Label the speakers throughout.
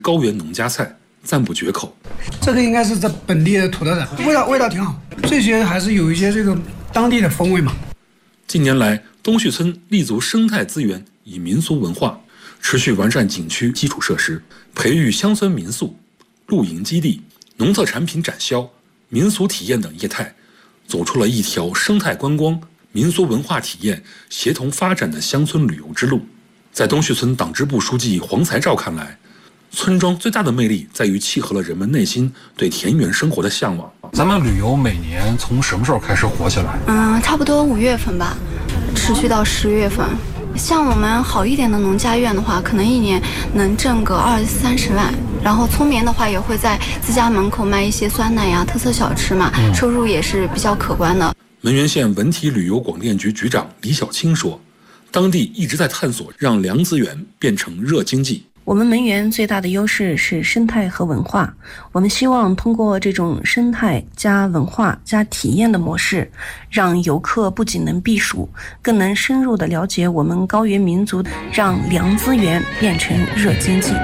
Speaker 1: 高原农家菜，赞不绝口。
Speaker 2: 这个应该是在本地的土特产，味道挺好，这些还是有一些这种当地的风味嘛。
Speaker 1: 近年来，东旭村立足生态资源与民俗文化，持续完善景区基础设施，培育乡村民宿、露营基地、农特产品展销、民俗体验等业态，走出了一条生态观光、民俗文化体验协同发展的乡村旅游之路。在东旭村党支部书记黄才照看来，村庄最大的魅力在于契合了人们内心对田园生活的向往。
Speaker 3: 咱们旅游每年从什么时候开始火起来？
Speaker 4: 差不多5月份吧，持续到10月份。像我们好一点的农家院的话，可能一年能挣个20-30万。然后村民的话也会在自家门口卖一些酸奶呀、特色小吃嘛，收入也是比较可观的。
Speaker 1: 汶源县文体旅游广电局局长李小青说，当地一直在探索让凉资源变成热经济。
Speaker 5: 我们汶源最大的优势是生态和文化，我们希望通过这种生态加文化加体验的模式，让游客不仅能避暑，更能深入地了解我们高原民族，让凉资源变成热经济。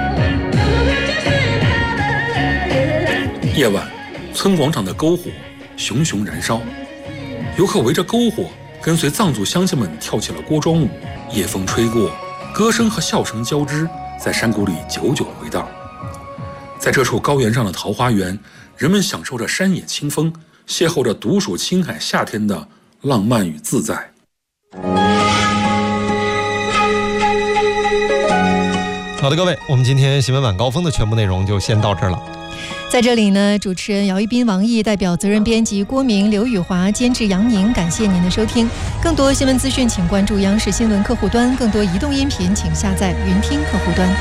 Speaker 1: 夜晚，村广场的篝火熊熊燃烧，游客围着篝火，跟随藏族乡亲们跳起了锅庄舞。夜风吹过，歌声和笑声交织，在山谷里久久回荡。在这处高原上的桃花源，人们享受着山野清风，邂逅着独属青海夏天的浪漫与自在。
Speaker 6: 好的，各位，我们今天新闻晚高峰的全部内容就先到这儿了。
Speaker 7: 在这里呢，主持人姚一斌、王毅代表责任编辑郭明、刘宇华，监制杨宁，感谢您的收听。更多新闻资讯，请关注央视新闻客户端；更多移动音频，请下载云听客户端。